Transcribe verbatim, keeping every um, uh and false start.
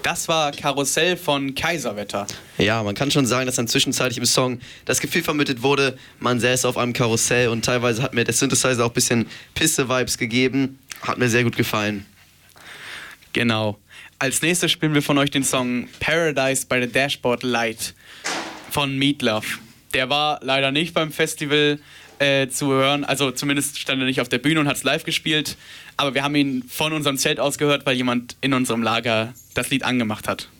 Das war Karussell von Kaiserwetter. Ja, man kann schon sagen, dass dann zwischenzeitlich im Song das Gefühl vermittelt wurde, man säße auf einem Karussell und teilweise hat mir der Synthesizer auch ein bisschen Pisse-Vibes gegeben. Hat mir sehr gut gefallen. Genau. Als nächstes spielen wir von euch den Song Paradise by the Dashboard Light von Meatloaf. Der war leider nicht beim Festival äh, zu hören, also zumindest stand er nicht auf der Bühne und hat es live gespielt, aber wir haben ihn von unserem Zelt aus gehört, weil jemand in unserem Lager das Lied angemacht hat.